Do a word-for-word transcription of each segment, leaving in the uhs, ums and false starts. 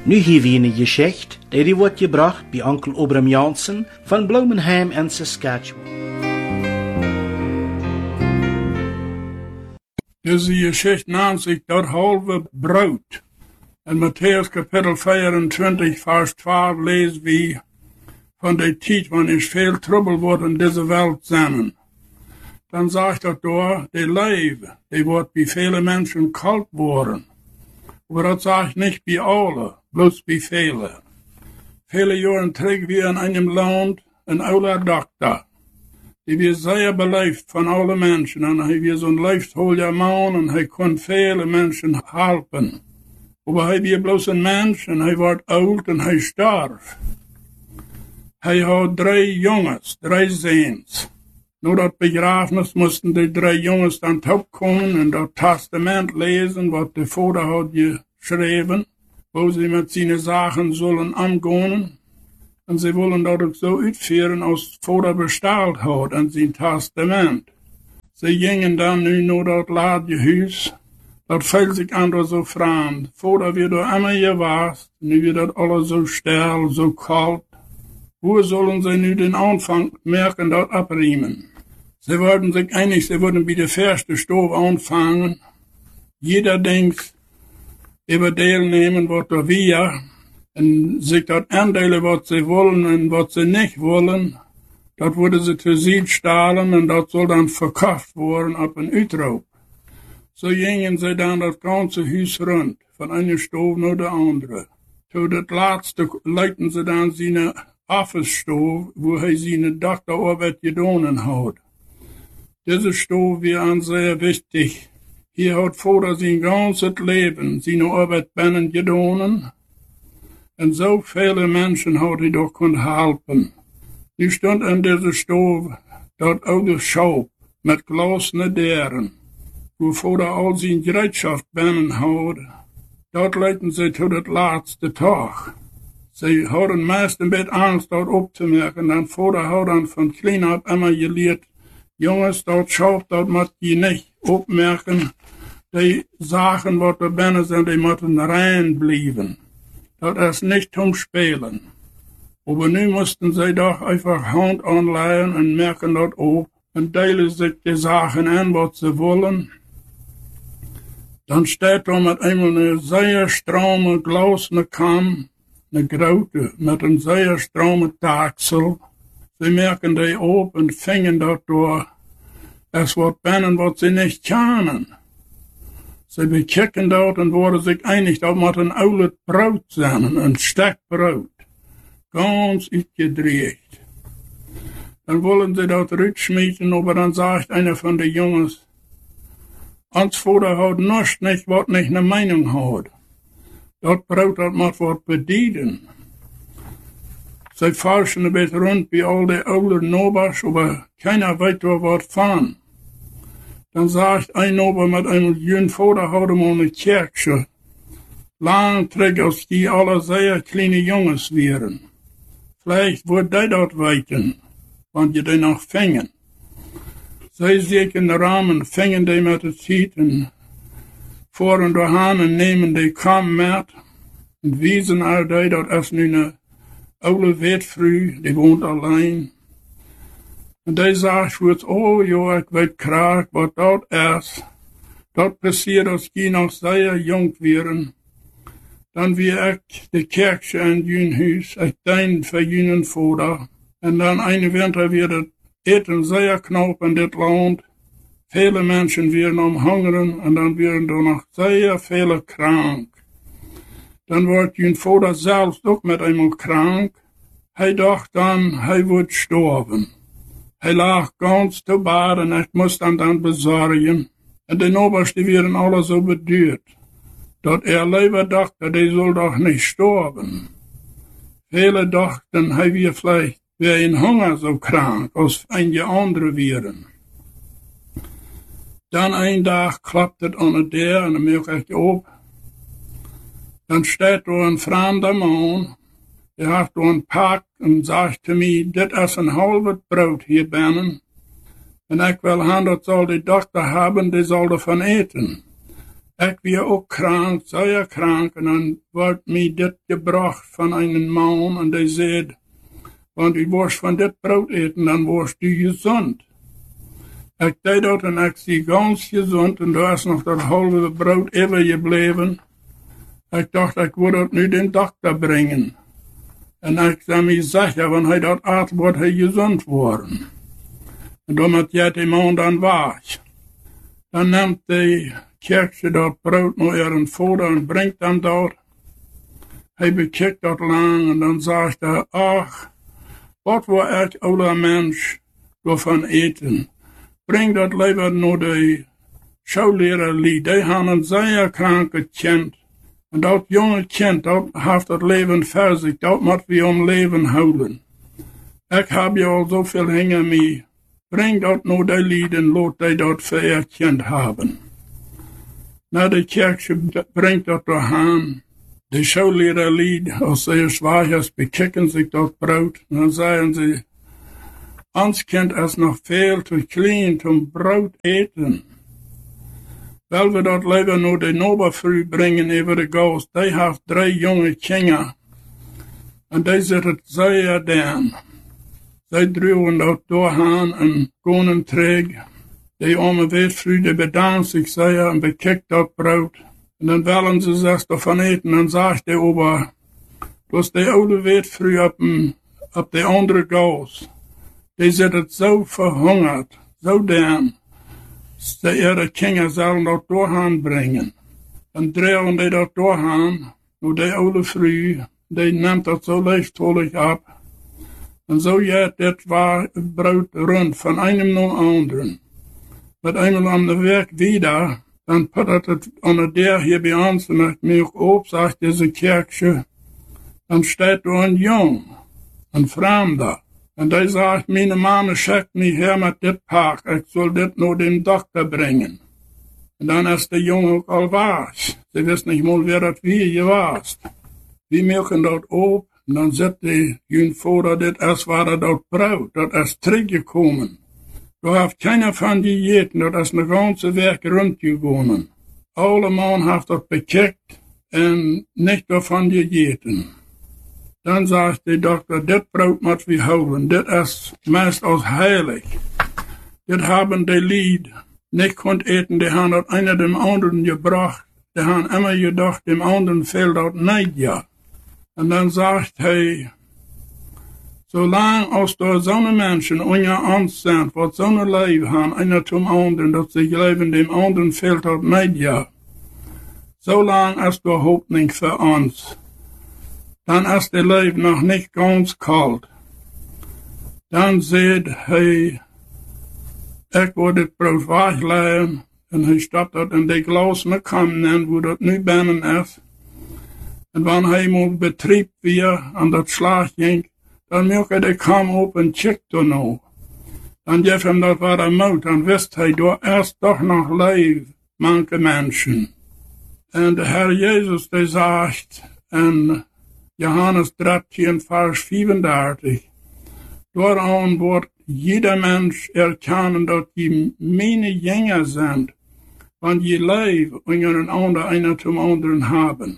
Nu hier wie eine Geschichte, die wordt gebracht bij Onkel Obram Jansen van Bloemenheim in Saskatchewan. Deze Geschichte nennt sich das halbe Brot. In Matthäus Kapitel vierundzwanzig, Vers zwölf lesen wir von der Zeit, wann ich viel Trouble wird in dieser Welt sein. Dann sagt er da, der Leben, der wird bei vielen Menschen kalt worden. Aber das sagt nicht bei allen, bloß bei vielen. Viele Jahre trägt wir in einem Land ein alter Doktor, die wir sehr belebt von allen Menschen. Und er wir so ein leibsholger Mann und er kann viele Menschen helfen. Aber er wir bloß ein Mensch und er wird alt und er starb. Er hat drei Jungs, drei Sehens. Nur das Begräbnis mussten die drei Jungs dann kommen und das Testament lesen, was der Vater hat geschrieben, wo sie mit seinen Sachen sollen angehen. Und sie wollen das so ausführen, als der Vater bestellt hat in sein Testament. Sie gingen dann nun nur das Ladehus. Das fällt sich andere so fremd. Vater wird da immer gewasst, nu wird das alles so still, so kalt. Wo sollen sie nu den Anfang merken, das abriemen? Sie wollten sich einig, sie würden bei der ersten Stufe anfangen. Jeder denkt, über teilnehmen, was er will, und sich das andelen, was sie wollen und was sie nicht wollen. Das würde sie zu sich stahlen und das soll dann verkauft worden ab ein Utrop. So gingen sie dann das ganze Haus rund, von einer Stufe nach der andere. Zu das letzte leiten sie dann seine Office-Stufe, wo er seine Doktorarbeit getan hat. Diese Stufe wäre sehr wichtig. Hier hat Vater sein ganzes Leben seine Arbeit binnen getan. Und so viele Menschen hat er doch können helfen. Nu stond in dieser Stufe das oude Schop mit glasene Dären, wo Vater all seine Gerätschaft binnen hat. Dort leiten sie zu das letzte Tag. Sie hatten meist ein bisschen Angst, dort aufzumerken. Dann Vater hat dann von klein ab immer gelehrt, Jungs, dort schaut, dort muss je nicht aufmerken. Die Sachen, was da binnen sind, die müssen rein bleiben. Das ist nicht zum Spielen. Aber nun mussten sie doch einfach Hand anleihen und merken dort auf und teilen sich die Sachen an, was sie wollen. Dann steht da mit einmal eine sehr stramme, glasene Kamm, eine Graute mit einem sehr strammen Taxel. Sie merken die auf und fingen dort durch. Es wird binnen, was sie nicht kennen. Sie bekicken dort und wurden sich einig, da muss ein oudes Brot sein, ein Steckbrot. Ganz uitgedreht. Dann wollen sie dort rückschmieden, aber dann sagt einer von den Jungs, ans Vater hat nichts nicht, was nicht eine Meinung hat. Das Brot hat man was bedienen. Sie forschen ein bisschen rund wie all die alten Nobers, aber keiner weiß da was von. Dann sagt ein Nober mit einem jungen Vater hat ihm eine Kirche. Lang trägt aus die alle sehr kleine Jungs wären. Vielleicht wird die dort weiten, wenn die die noch fängen. Sie sich in den Rahmen, fängen die mit der Zeit und fahren dahin und nehmen die Kamm mit und wiesen all die, das ist nun eine alte Wetfrau, die wohnt allein. Und die sagt, oh ja, ich weiß krank, was das ist. Das passiert, als die noch sehr jung wären. Dann wir ich die Kirche in jün Haus, ich dein für jünen Vater. Und dann eine Winter wird das Eten sehr knapp in das Land. Viele Menschen werden am Hungern und dann werden da noch sehr viele krank. Dann wird jün Vater selbst auch mit einmal krank. Er dachte dann, er wird sterben. Er lag ganz zu Bad und ich muss dann dann besorgen. Und die Oberste werden alle so bedürt. Dat er lieber dachte, die soll doch nicht sterben. Viele dachten, er wäre vielleicht wäre in Hunger so krank, als einige andere wären. Dann ein Tag klappt es an der Tür und dann merke ich auf. Dann steht da ein fremder Mann, der hat da einen Pack und sagt zu mir, das ist ein halbes Brot hier binnen. Und ich will haben, das soll die Doktor haben, die soll davon eten. Ich war auch krank, sehr krank, und dann wird mir das gebracht von einem Mann, und der sagt, wenn du wirst von das Brot eten, dann wirst du gesund. Ich deed dat und ich sie ganz gesund, und da ist noch das halbe Brot übergeblieben. Ich dachte, ich würde das nu den Doktor bringen. Und ich sah mir sicher, wenn er das at, wird er gesund worden. Und damit geht der Mann dann weg. Dann nimmt die Kirche das Brot nach ihren Vater und bringt dann dort. Er bekickt das lang und dann sagt er, ach, was war ich, ouder Mensch, davon eten? Bring das lieber nur die Schullehrer, die haben ein sehr krankes Kind. Und das junge Kind, das hat das Leben für sich, das muss wir um Leben houden. Ich habe ja auch so viel hinter mir. Bring das nur die Lied und lot die das für ihr Kind haben. Na, die Kirche bringt das daheim. Die Schullehrer, die aus sehr schwach ist, bekicken sich das Brot. Und dann sagen sie, uns Kind ist noch viel zu klein zum Brot eten. Weil wir dort lieber nur die Noberfrüh bringen über die Ghost. Die hat drei junge Kinder. Und die sitzen sehr dern. Sie drüben dort durchhauen und gehen träg. Die arme Wildfrüh, die bedankt sich sehr und bekickt das Brot. Und dann wollen sie sich davon eten. Und sagt der Ober, du hast die alte Wildfrüh auf, auf die andere Ghost. Die sind so verhungert, so dern, dass ihre Kinder sollen dort durchhauen bringen. Dann drehen die dort durchhauen, nur die alte Früh, die nimmt das so leichtwohlig ab. Und so geht das war Brot rund von einem zum anderen. Mit einem am Werk wieder, dann puttert es an der hier bei uns und hat mich ob, sagt diese Kirche, dann steht da ein Jung, ein Fremder. Und der sagt, meine Mama schickt mich her mit dit Park, ich soll dit nur dem Doktor bringen. Und dann ist der Junge auch all was. Sie wissen nicht mal, wer das wie ihr warst. Wir milken dort ob, und dann sagt die jungen Vater, dit ist war er dort Brot, das ist zurückgekommen. Du hast keiner von die Jäten, das ist eine ganze Werk rundgegangen. Alle Mann hat das bekickt, und nicht davon die Jäten. Dann sagt der Doktor, das Brot muss wir holen, das ist meist als heilig. Das haben die Lied nicht konnt eten, die haben das einer dem anderen gebracht. Die haben immer gedacht, dem anderen fehlt das nicht, ja. Und dann sagt er, solange aus der so eine Menschen unter uns sind, was so eine Leben haben, einer zum anderen, dass sie leben, dem anderen fehlt das nicht, ja. Solange ist der Hoffnung für uns. Dann ist der Leben noch nicht ganz kalt. Dann sagt er, ich würde das Brot weglegen, und er stoppt das in die glasene Kannen, wo das nu binnen ist. Und wenn er mal betrieb wir an das Schlag ging, dann möchte er die Kam op und checkt er noch. Dann gibt ihm das war der Mut, dann wisst er, du erst doch noch Leben, manche Menschen. Und der Herr Jesus, der sagt, in Johannes dreizehn, Vers vierunddreißig, daran wird jeder Mensch erkennen, dass die meine Jünger sind, wenn die Leben untereinander einer zum anderen haben.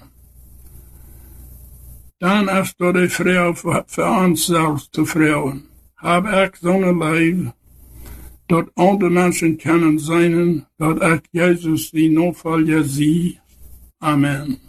Dann ist da die Frau für, für uns selbst zu fragen, habe ich so eine Leben, dass andere Menschen können sein, dass ich Jesus die Nachfolger sie. Amen.